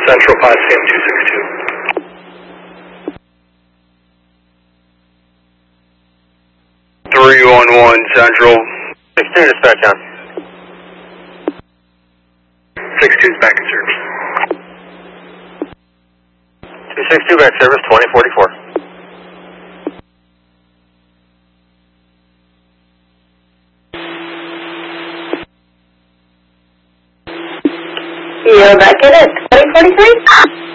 Central Potsdam 262. 311 Central. 62 dispatch on. 62's back in service. 262 back service, 2044. You're back in it, 2043?